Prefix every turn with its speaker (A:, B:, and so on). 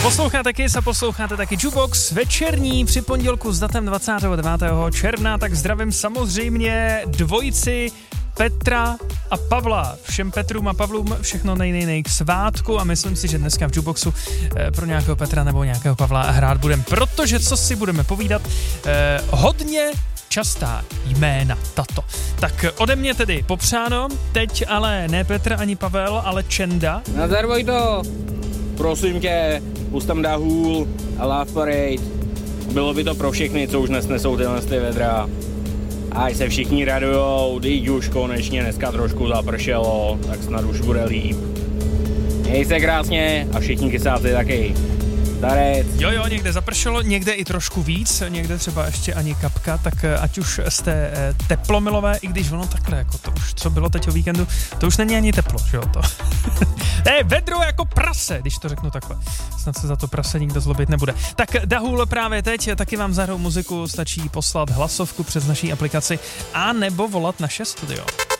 A: Posloucháte Kiss a posloucháte taky Jukebox večerní při pondělku s datem 29. června, tak zdravím samozřejmě dvojici Petra a Pavla. Všem Petrům a Pavlům všechno nej k svátku a myslím si, že dneska v Jukeboxu pro nějakého Petra nebo nějakého Pavla hrát budeme, protože co si budeme povídat, hodně častá jména tato. Tak ode mě tedy popřáno, teď ale ne Petr ani Pavel, ale Čenda.
B: Nazdar Vojto, prosím tě, pust tam Dahul a Love Parade. Bylo by to pro všechny, co už nesnesou tyhle vedra. Ať se všichni radujou, teď už konečně dneska trošku zapršelo, tak snad už bude líp. Měj se krásně a všichni kysáci taky. Darec.
A: Jo, někde zapršelo, někde i trošku víc, někde třeba ještě ani kapka, tak ať už jste teplomilové, i když ono takhle, jako to už, co bylo teď o víkendu, to už není ani teplo, že jo, to. Vedro jako prase, když to řeknu takhle. Snad se za to prase nikdo zlobit nebude. Tak Dahul právě teď, taky vám zahrou muziku, stačí poslat hlasovku přes naší aplikaci a nebo volat naše studio.